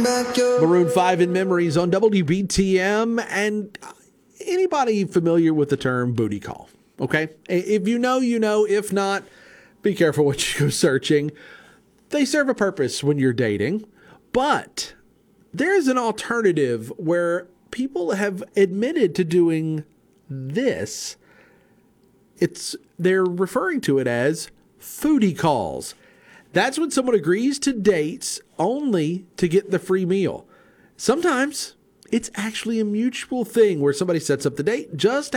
Maroon 5 in Memories on WBTM. And anybody familiar with the term booty call? Okay. If you know, you know. If not, be careful what you go searching. They serve a purpose when you're dating, but there's an alternative where people have admitted to doing this. They're referring to it as foodie calls. That's when someone agrees to dates only to get the free meal. Sometimes it's actually a mutual thing where somebody sets up the date just